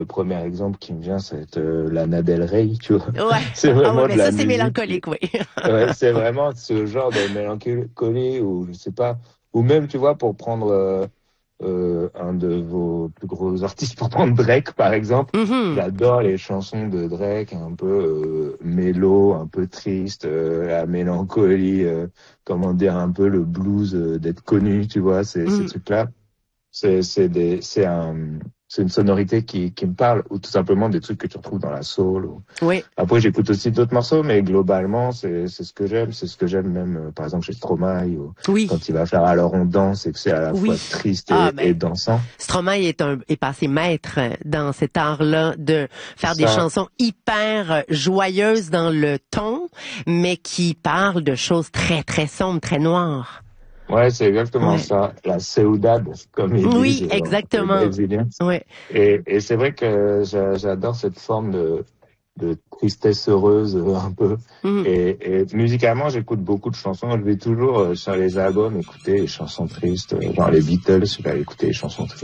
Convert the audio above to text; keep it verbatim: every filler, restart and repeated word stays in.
le premier exemple qui me vient, c'est euh, Lana Del Rey, tu vois. Ouais. C'est Ah ouais, vraiment mais de la ça, c'est musique. mélancolique, oui. Ouais, c'est vraiment ce genre de mélancolie ou je sais pas, ou même tu vois pour prendre euh, euh, un de vos plus gros artistes, pour prendre Drake par exemple. Mhm. J'adore les chansons de Drake, un peu euh, mélo, un peu triste, euh, la mélancolie, euh, comment dire, un peu le blues euh, d'être connu, tu vois, ces, ces Mhm. trucs-là. C'est c'est des c'est un c'est une sonorité qui qui me parle ou tout simplement des trucs que tu retrouves dans la soul. Ou... Oui, Après j'écoute aussi d'autres morceaux, mais globalement c'est c'est ce que j'aime, c'est ce que j'aime même euh, par exemple chez Stromae ou oui, quand il va faire Alors on danse et que c'est à la fois oui. triste Ah et, ben, et dansant. Stromae est un est passé maître dans cet art-là de faire des Ça chansons hyper joyeuses dans le ton, mais qui parlent de choses très très sombres, très noires. ouais, c'est exactement Ouais. ça, la saudade comme ils disent Oui, euh, les exactement. Brésiliens. Ouais. Et et c'est vrai que j'a- j'adore cette forme de de tristesse heureuse euh, un peu. Mhm. Et, et musicalement, j'écoute beaucoup de chansons. Je vais toujours euh, sur les albums écouter les chansons tristes, euh, genre les Beatles, je vais aller écouter les chansons tristes.